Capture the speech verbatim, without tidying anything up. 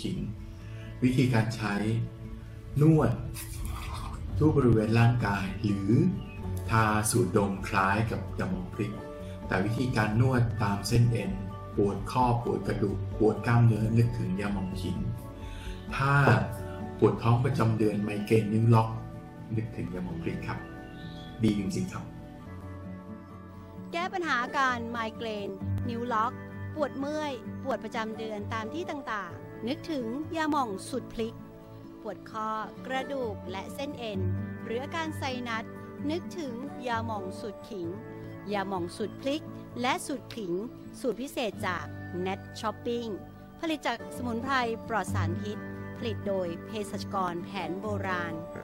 ขิงวิธีการใช้นวดทั่วบริเวณร่างกายหรือทาสูตรดมคล้ายกับยาหม่องพริกแต่วิธีการนวดตามเส้นเอ็นปวดข้อปวดกระดูกปวดกล้ามเนื้อนึกถึงยาหม่องขิงถ้าปวดท้องประจำเดือนไมเกรนนิ้วล็อกนึกถึงยาหม่องพริกครับดีจริงๆครับแก้ปัญหาการไมเกรนนิ้วล็อกปวดเมื่อยปวดประจำเดือนตามที่ต่างๆนึกถึงยาหม่องสูตรพลิกปวดคอกระดูกและเส้นเอ็นหรืออาการไซนัสนึกถึงยาหม่องสูตรขิงยาหม่องสูตรพลิกและสูตรขิงสูตรพิเศษจาก Net Shopping ผลิตจากสมุนไพรปลอดสารพิษผลิตโดยเภสัชกรแผนโบราณ